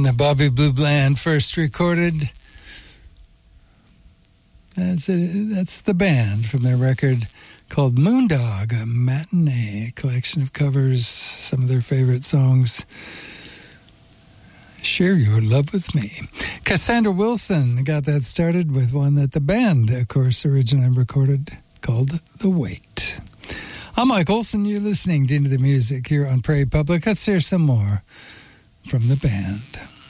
one that Bobby Blue Bland first recorded. That's the band from their record called Moondog, a matinee, a collection of covers, some of their favorite songs. Share Your Love With Me. Cassandra Wilson got that started with one that the band, of course, originally recorded called The Wait. I'm Mike Olson. You're listening to Into the Music here on Prairie Public. Let's hear some more from the band.